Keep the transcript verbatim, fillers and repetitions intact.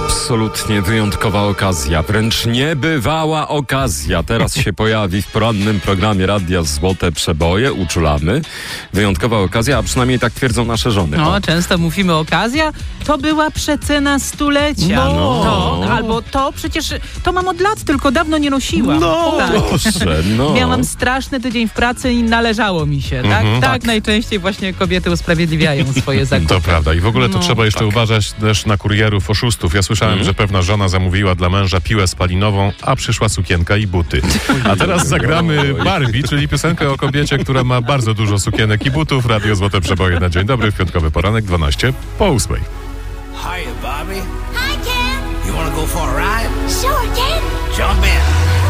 Absolutnie wyjątkowa okazja, wręcz niebywała okazja. Teraz się pojawi w porannym programie Radia Złote Przeboje. Uczulamy. Wyjątkowa okazja, a przynajmniej tak twierdzą nasze żony. No, o. często mówimy okazja. To była przecena stulecia. No. To, albo to przecież, to mam od lat, tylko dawno nie nosiłam. No, tak. proszę, no. Miałam straszny tydzień w pracy i należało mi się. Tak, Mhm. tak, Tak. najczęściej właśnie kobiety usprawiedliwiają swoje zakupy. To prawda. I w ogóle to No. trzeba jeszcze uważać też na kurierów, oszustów. Ja słyszałem, Mhm. że pewna żona zamówiła dla męża piłę spalinową, a przyszła sukienka i buty. A teraz zagramy Barbie, czyli piosenkę o kobiecie, która ma bardzo dużo sukienek i butów. Radio Złote Przeboje na dzień dobry w piątkowy poranek, dwanaście po ósmej. Hiya, Bobby. Hi, Ken. You wanna go for a ride? Sure, Ken. Jump in.